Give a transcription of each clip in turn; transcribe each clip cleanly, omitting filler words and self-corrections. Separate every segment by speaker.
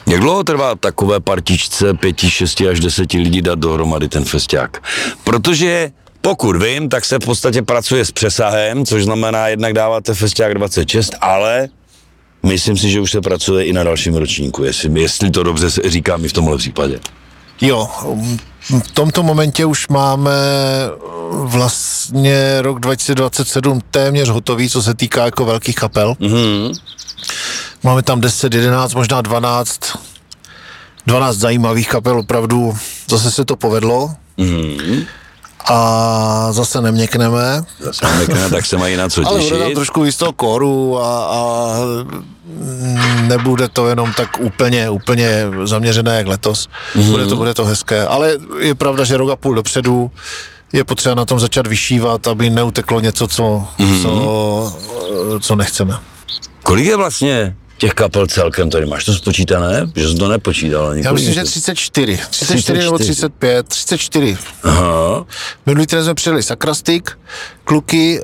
Speaker 1: Jak dlouho trvá takové partičce 5, 6 až 10 lidí dát dohromady ten festiák? Protože pokud vím, tak se v podstatě pracuje s přesahem, což znamená jednak dáváte festiák 26, ale myslím si, že už se pracuje i na dalším ročníku, jestli to dobře říkám i v tomhle případě.
Speaker 2: Jo, v tomto momentě už máme vlastně rok 2027 téměř hotový, co se týká jako velkých kapel. Mm-hmm. Máme tam 10, 11, možná 12 zajímavých kapel, opravdu zase se to povedlo. Mm-hmm. A zase neměkneme.
Speaker 1: Tak se mají na co těšit.
Speaker 2: Ale bude tam trošku víc toho kóru a nebude to jenom tak úplně zaměřené jak letos. Mm-hmm. Bude to hezké, ale je pravda, že rok a půl dopředu je potřeba na tom začat vyšívat, aby neuteklo něco, co nechceme.
Speaker 1: Kolik je vlastně těch kapel celkem tady? Máš to spočítané? Že jsi to nepočítal.
Speaker 2: Já myslím, že 34 nebo 35, 34.
Speaker 1: Aha.
Speaker 2: Minulý týden jsme přijeli Sakrastik, kluky,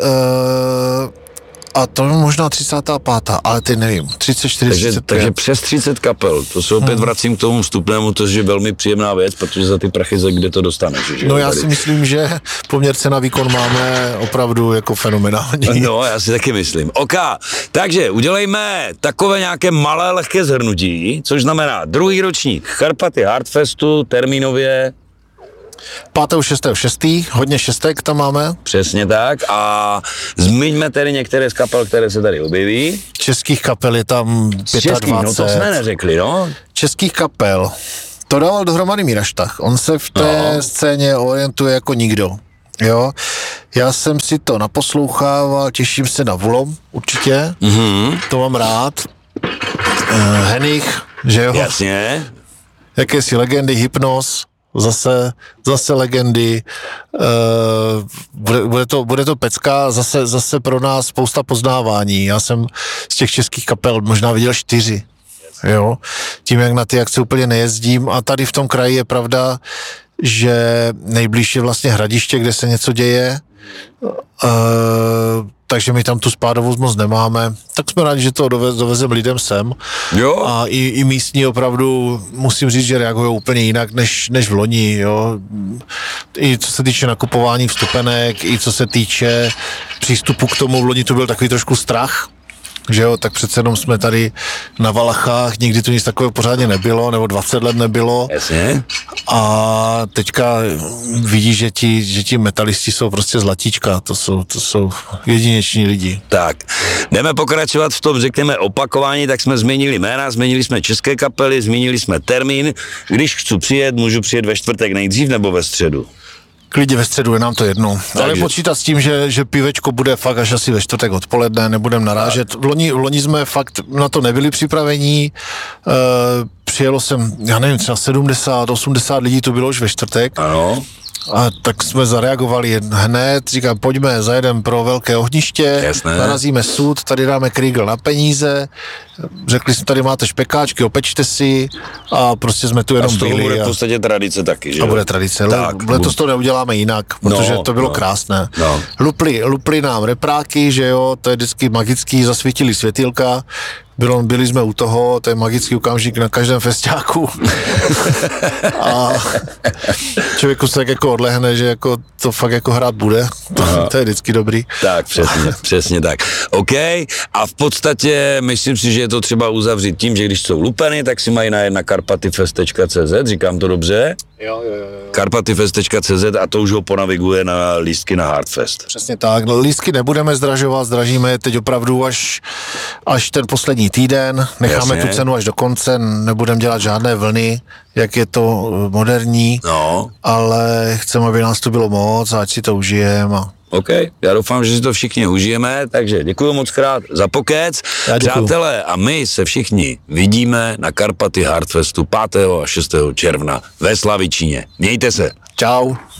Speaker 2: a to je možná 35. ale teď nevím, 34, 35.
Speaker 1: Takže přes 30 kapel, to se opět vracím k tomu vstupnému, to je velmi příjemná věc, protože za ty prachy, kde to dostaneš. Že?
Speaker 2: No já si myslím, že poměr cena výkon máme opravdu jako fenomenální.
Speaker 1: No, já si taky myslím. OK, takže udělejme takové nějaké malé lehké shrnutí, což znamená druhý ročník Karpaty Hardfestu, termínově
Speaker 2: 5. 6. hodně šestek tam máme.
Speaker 1: Přesně tak a zmiňme tedy některé z kapel, které se tady objeví.
Speaker 2: Českých kapel je tam 25.
Speaker 1: Českých, no to jsme neřekli, no.
Speaker 2: Českých kapel, to dával dohromady Míraštach, on se v té scéně orientuje jako nikdo. Jo, já jsem si to naposlouchával, těším se na Vulom, určitě, to mám rád. Henich, že jo?
Speaker 1: Jasně.
Speaker 2: Jakési legendy, Hypnos, zase legendy, bude to pecka, zase pro nás spousta poznávání. Já jsem z těch českých kapel možná viděl 4, jo, tím jak na ty akce úplně nejezdím a tady v tom kraji je pravda, že nejblíž je vlastně Hradiště, kde se něco děje, takže my tam tu spádovost moc nemáme, tak jsme rádi, že to dovezem lidem sem.
Speaker 1: Jo.
Speaker 2: A i místní opravdu, musím říct, že reagují úplně jinak než v loni, jo. I co se týče nakupování vstupenek, i co se týče přístupu k tomu, v loni to byl takový trošku strach, že jo, tak přece jenom jsme tady na Valachách, nikdy tu nic takového pořádně nebylo, nebo 20 let nebylo.
Speaker 1: Jasně.
Speaker 2: A teďka vidíš, že ti metalisti jsou prostě zlatíčka, to jsou jedineční lidi.
Speaker 1: Tak, jdeme pokračovat v tom, řekněme, opakování, tak jsme změnili jména, změnili jsme české kapely, změnili jsme termín. Když chci přijet, můžu přijet ve čtvrtek nejdřív nebo ve středu?
Speaker 2: Klidně ve středu, je nám to jedno. Ale počítat s tím, že pivečko bude fakt až asi ve čtvrtek odpoledne, nebudem narážet. V loni jsme fakt na to nebyli připravení, přijelo jsem, já nevím, třeba 70, 80 lidí to bylo už ve čtvrtek.
Speaker 1: Ano.
Speaker 2: A tak jsme zareagovali hned, říkám, pojďme, zajedeme pro velké ohniště,
Speaker 1: jasné,
Speaker 2: narazíme sud, tady dáme krýgl na peníze, řekli jsme, tady máte špekáčky, opečte si a prostě jsme tu jenom byli.
Speaker 1: A bude v podstatě tradice taky, že?
Speaker 2: A bude tradice,
Speaker 1: tak,
Speaker 2: letos to neuděláme jinak, protože to bylo krásné.
Speaker 1: No.
Speaker 2: Lupli nám repráky, že jo, to je vždycky magický, zasvítili světýlka, byli jsme u toho, to je magický okamžik na každém festiáku. A člověku se tak jako odlehne, že jako to fakt jako hrát bude. To je vždycky dobrý.
Speaker 1: Tak, přesně tak. OK, a v podstatě myslím si, že je to třeba uzavřít tím, že když jsou lupeny, tak si mají najet na karpatyfest.cz, říkám to dobře?
Speaker 2: Jo.
Speaker 1: karpatyfest.cz a to už ho ponaviguje na lístky na Hardfest.
Speaker 2: Přesně tak, lístky nebudeme zdražovat, zdražíme je teď opravdu až ten poslední týden, necháme tu cenu až do konce, nebudeme dělat žádné vlny, jak je to moderní, ale chceme, aby nás tu bylo moc a ať si to užijeme.
Speaker 1: OK, já doufám, že si to všichni užijeme, takže děkuji moc krát za pokec. Přátelé, a my se všichni vidíme na Karpaty Hardfestu 5. a 6. června ve Slavičíně. Mějte se.
Speaker 2: Čau.